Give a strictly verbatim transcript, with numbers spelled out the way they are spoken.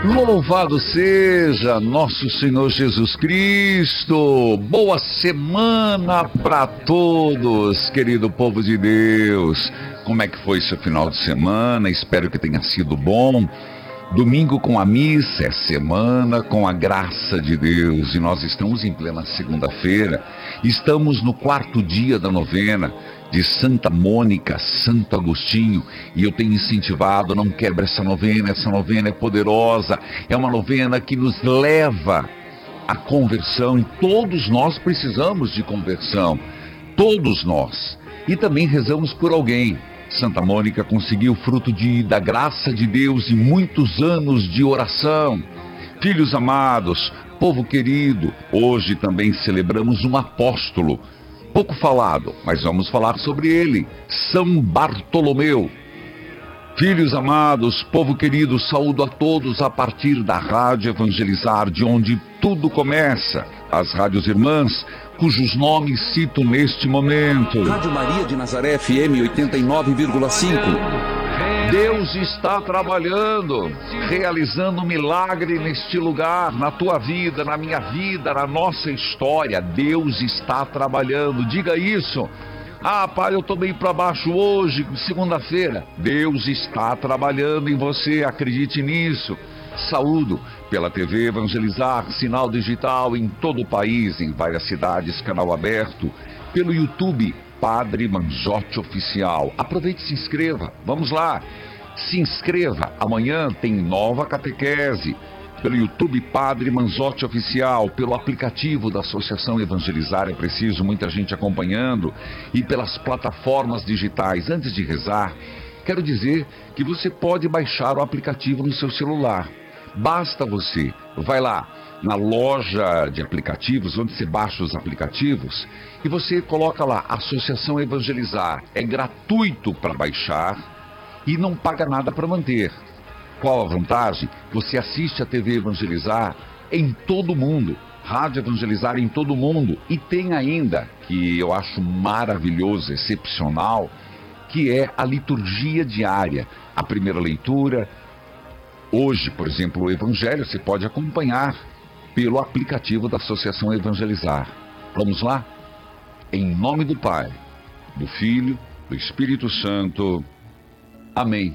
Louvado seja nosso Senhor Jesus Cristo. Boa semana para todos, querido povo de Deus. Como é que foi seu final de semana? Espero que tenha sido bom. Domingo com a missa é semana com a graça de Deus e nós estamos em plena segunda-feira. Estamos no quarto dia da novena de Santa Mônica, Santo Agostinho, e eu tenho incentivado, não quebre essa novena, essa novena é poderosa, é uma novena que nos leva à conversão, e todos nós precisamos de conversão, todos nós, e também rezamos por alguém. Santa Mônica conseguiu fruto de, da graça de Deus e muitos anos de oração. Filhos amados, povo querido, hoje também celebramos um apóstolo, pouco falado, mas vamos falar sobre ele, São Bartolomeu. Filhos amados, povo querido, saúdo a todos a partir da Rádio Evangelizar, de onde tudo começa, as rádios irmãs, cujos nomes cito neste momento. Rádio Maria de Nazaré F M oitenta e nove vírgula cinco. Deus está trabalhando, realizando um milagre neste lugar, na tua vida, na minha vida, na nossa história. Deus está trabalhando, diga isso. Ah, pai, eu estou bem para baixo hoje, segunda-feira. Deus está trabalhando em você, acredite nisso. Saúdo pela T V Evangelizar, sinal digital em todo o país, em várias cidades, canal aberto, pelo YouTube, Padre Manzotti Oficial. Aproveite e se inscreva, vamos lá, se inscreva, amanhã tem nova catequese, pelo YouTube Padre Manzotti Oficial, pelo aplicativo da Associação Evangelizar, é preciso, muita gente acompanhando, e pelas plataformas digitais. Antes de rezar, quero dizer que você pode baixar o aplicativo no seu celular. Basta você, vai lá na loja de aplicativos, onde você baixa os aplicativos, e você coloca lá, Associação Evangelizar. É gratuito para baixar e não paga nada para manter. Qual a vantagem? Você assiste a T V Evangelizar em todo o mundo, Rádio Evangelizar em todo o mundo, e tem ainda, que eu acho maravilhoso, excepcional, que é a liturgia diária, a primeira leitura. Hoje, por exemplo, o Evangelho você pode acompanhar pelo aplicativo da Associação Evangelizar. Vamos lá? Em nome do Pai, do Filho, do Espírito Santo. Amém.